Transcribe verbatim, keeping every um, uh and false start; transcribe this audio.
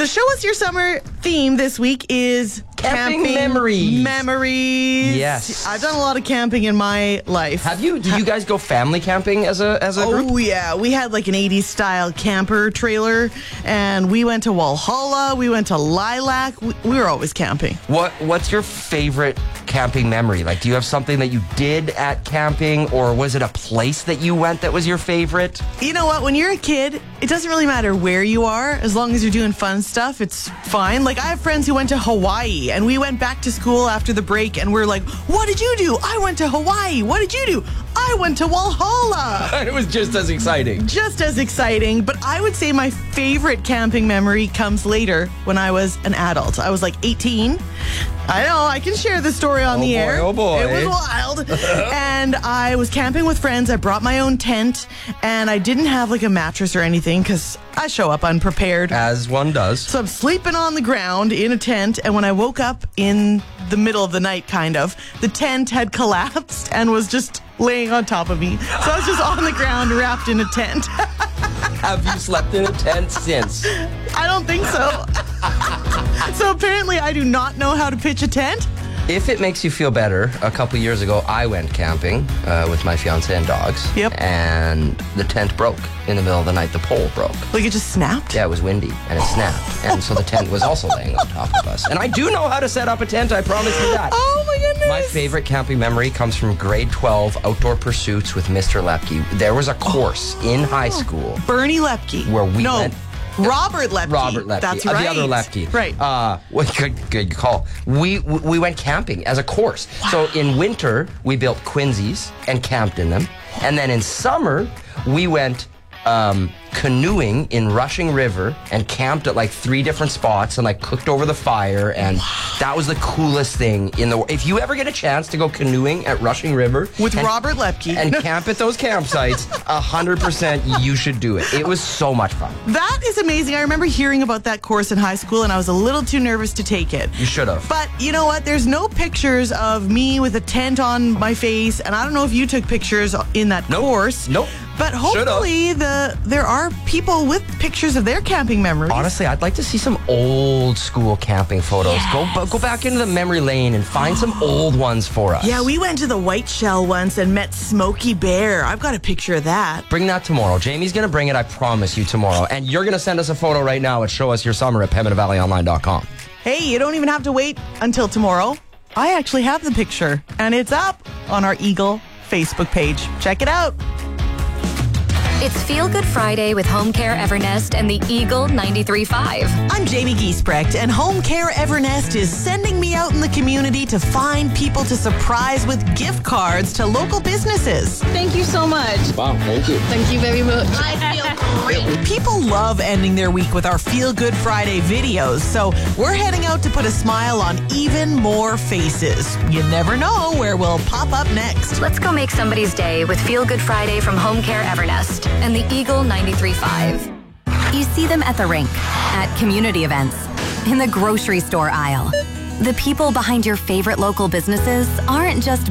The Show Us Your Summer theme this week is Camping camping memories. Memories. Yes. I've done a lot of camping in my life. Have you? Did you guys go family camping as a as a group? Oh, yeah. We had like an eighties style camper trailer, and we went to Walhalla. We went to Lilac. We, we were always camping. What What's your favorite camping memory? Like, do you have something that you did at camping, or was it a place that you went that was your favorite? You know what? When you're a kid, it doesn't really matter where you are. As long as you're doing fun stuff, it's fine. Like, I have friends who went to Hawaii, and we went back to school after the break, and we're like, what did you do? I went to Hawaii. What did you do? I went to Walhalla. And it was just as exciting. Just as exciting, but I would say my favorite camping memory comes later when I was an adult. I was like eighteen. I know, I can share the story on Oh the boy, air. oh boy. It was wild. And I was camping with friends. I brought my own tent, and I didn't have like a mattress or anything because I show up unprepared. As one does. So I'm sleeping on the ground in a tent, and when I woke up in the middle of the night, kind of, the tent had collapsed and was just laying on top of me. So I was just on the ground wrapped in a tent. Have you slept in a tent since? I don't think so. So apparently I do not know how to pitch a tent. If it makes you feel better, a couple years ago, I went camping uh, with my fiance and dogs. Yep. And the tent broke in the middle of the night. The pole broke. Like it just snapped? Yeah, it was windy, and it snapped. And so the tent was also laying on top of us. And I do know how to set up a tent, I promise you that. Oh my goodness. My favorite camping memory comes from grade twelve outdoor pursuits with Mister Lepke. There was a course Oh. in high school Bernie Lepke. where we no, went. Robert Lepke. Robert Lepke. That's Uh, right. the other Lepke. Right. Uh, well, good, good call. We we went camping as a course. So in winter, we built quinzies and camped in them. And then in summer, we went um, canoeing in Rushing River and camped at like three different spots and like cooked over the fire. And that was the coolest thing in the world. If you ever get a chance to go canoeing at Rushing River With and, Robert Lepke. and camp at those campsites, one hundred percent you should do it. It was so much fun. That is amazing. I remember hearing about that course in high school, and I was a little too nervous to take it. You should have. But you know what? There's no pictures of me with a tent on my face, and I don't know if you took pictures in that Nope. course. Nope. But Should've. hopefully the there are people with pictures of their camping memories. Honestly, I'd like to see some old school camping photos. Go bu- go back into the memory lane and find some old ones for us. Yeah, we went to the White Shell once and met Smokey Bear. I've got a picture of that. Bring that tomorrow. Jamie's going to bring it, I promise you, tomorrow. And you're going to send us a photo right now at show us your summer at pembina valley online dot com. Hey, you don't even have to wait until tomorrow. I actually have the picture, and it's up on our Eagle Facebook page. Check it out. It's Feel Good Friday with Home Care Evernest and the Eagle ninety-three point five. I'm Jamie Giesbrecht, and Home Care Evernest is sending me out in the community to find people to surprise with gift cards to local businesses. Thank you so much. Wow, thank you. Thank you very much. I feel great. People love ending their week with our Feel Good Friday videos, so we're heading out to put a smile on even more faces. You never know where we'll pop up next. Let's go make somebody's day with Feel Good Friday from Home Care Evernest and the Eagle ninety-three point five. You see them at the rink, at community events, in the grocery store aisle. The people behind your favorite local businesses aren't just